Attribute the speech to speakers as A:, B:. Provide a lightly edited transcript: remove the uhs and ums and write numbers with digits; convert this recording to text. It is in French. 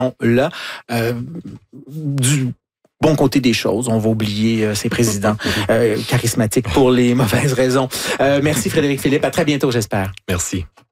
A: là, du bon côté des choses. On va oublier ces présidents charismatiques pour les mauvaises raisons. Merci Frédéric Philippe. À très bientôt, j'espère.
B: Merci.